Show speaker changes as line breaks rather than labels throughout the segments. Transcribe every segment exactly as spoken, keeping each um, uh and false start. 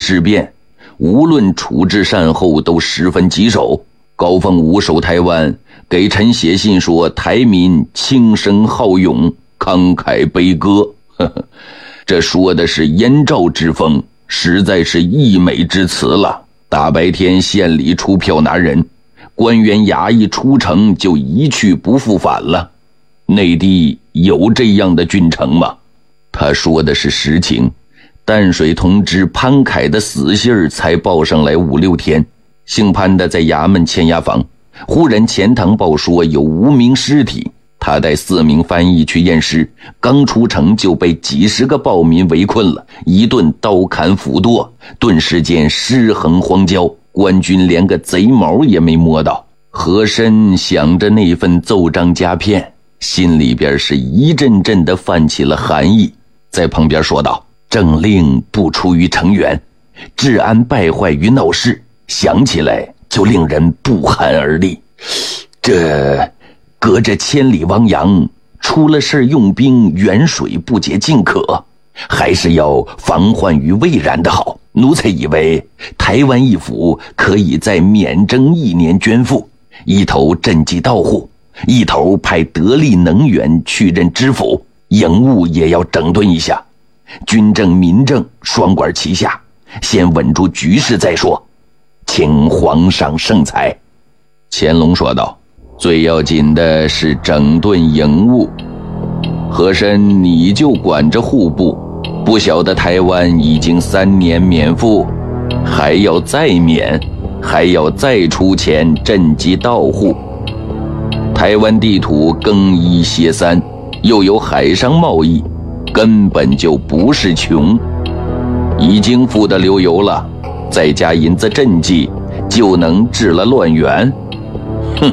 事变，无论处置善后都十分棘手。高凤武守台湾，给臣写信说台民轻声好勇，慷慨悲歌，呵呵，这说的是燕赵之风，实在是溢美之词了。大白天县里出票拿人，官员衙役出城就一去不复返了。内地有这样的郡城吗？他说的是实情。淡水同知潘凯的死信儿才报上来五六天，姓潘的在衙门签押房，忽然钱塘报说有无名尸体，他带四名翻译去验尸，刚出城就被几十个暴民围困了，一顿刀砍斧剁，顿时间尸横荒郊，官军连个贼毛也没摸到。和珅想着那份奏章夹片，心里边是一阵阵的泛起了寒意，在旁边说道：政令不出于成员，治安败坏于闹市，想起来就令人不寒而栗。这隔着千里汪洋，出了事用兵远水不解近渴，还是要防患于未然的好。奴才以为台湾一府可以在免征一年捐赋，一头赈济盗户，一头派得力能员去任知府，营务也要整顿一下，军政民政双管齐下，先稳住局势再说，请皇上圣裁。乾隆说道：最要紧的是整顿营务，和珅你就管着户部，不晓得台湾已经三年免赋，还要再免，还要再出钱赈济盗户。台湾地土更衣歇三，又有海上贸易，根本就不是穷，已经付得流油了，再加银子赈济，就能治了乱源。哼！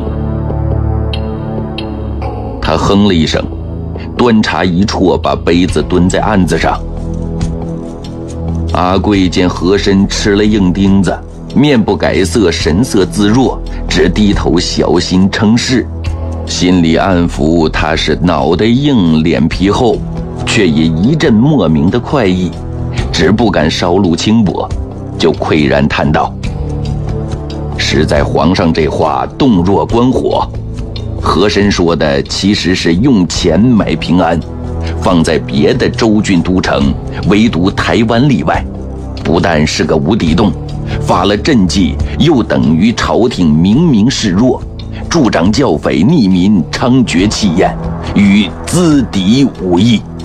他哼了一声，端茶一啜，把杯子蹲在案子上。阿贵见和珅吃了硬钉子，面不改色，神色自若，只低头小心称是，心里暗抚他是脑袋硬脸皮厚，却也一阵莫名的快意，只不敢稍露轻薄，就喟然叹道：实在皇上这话动若观火，和珅说的其实是用钱买平安，放在别的州郡都城，唯独台湾例外，不但是个无底洞，发了赈济又等于朝廷明明示弱，助长教匪逆民猖獗气焰，与资敌无异。